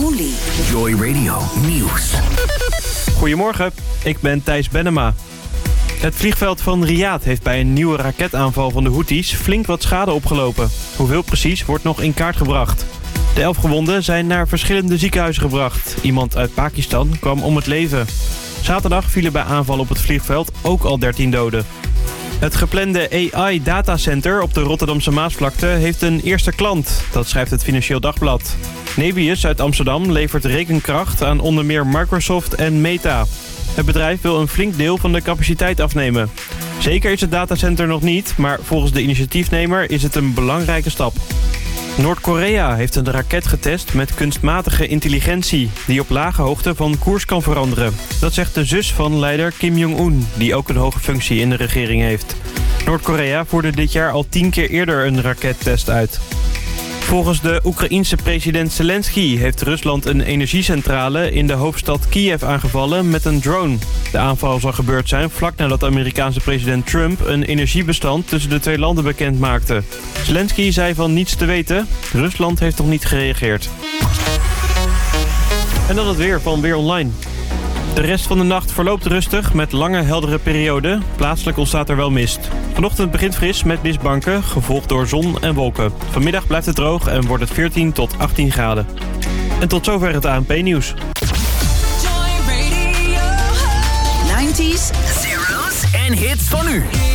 only. Joy Radio Nieuws. Goedemorgen, ik ben Thijs Bennema. Het vliegveld van Riyadh heeft bij een nieuwe raketaanval van de Houthis flink wat schade opgelopen. Hoeveel precies wordt nog in kaart gebracht. De 11 gewonden zijn naar verschillende ziekenhuizen gebracht. Iemand uit Pakistan kwam om het leven. Zaterdag vielen bij aanval op het vliegveld ook al 13 doden. Het geplande AI-datacenter op de Rotterdamse Maasvlakte heeft een eerste klant. Dat schrijft het Financieel Dagblad. Nebius uit Amsterdam levert rekenkracht aan onder meer Microsoft en Meta. Het bedrijf wil een flink deel van de capaciteit afnemen. Zeker is het datacenter nog niet, maar volgens de initiatiefnemer is het een belangrijke stap. Noord-Korea heeft een raket getest met kunstmatige intelligentie die op lage hoogte van koers kan veranderen. Dat zegt de zus van leider Kim Jong-un, die ook een hoge functie in de regering heeft. Noord-Korea voerde dit jaar al 10 keer eerder een rakettest uit. Volgens de Oekraïense president Zelensky heeft Rusland een energiecentrale in de hoofdstad Kiev aangevallen met een drone. De aanval zal gebeurd zijn vlak nadat de Amerikaanse president Trump een energiebestand tussen de twee landen bekend maakte. Zelensky zei van niets te weten. Rusland heeft nog niet gereageerd. En dan het weer van Weer Online. De rest van de nacht verloopt rustig met lange heldere perioden. Plaatselijk ontstaat er wel mist. Vanochtend begint fris met mistbanken, gevolgd door zon en wolken. Vanmiddag blijft het droog en wordt het 14 tot 18 graden. En tot zover het ANP-nieuws. 90s, Zero's en hits van nu.